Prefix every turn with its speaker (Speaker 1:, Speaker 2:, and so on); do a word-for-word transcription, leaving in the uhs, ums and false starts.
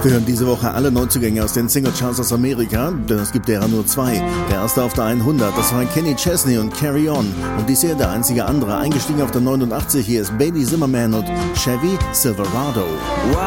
Speaker 1: Wir hören diese Woche alle Neuzugänge aus den Singlecharts aus Amerika, denn es gibt derer nur zwei. Der erste auf der hundert, das war Kenny Chesney und Carry On. Und bisher der einzige andere, eingestiegen auf der neunundachtzig, hier ist Baby Zimmerman und Chevy Silverado.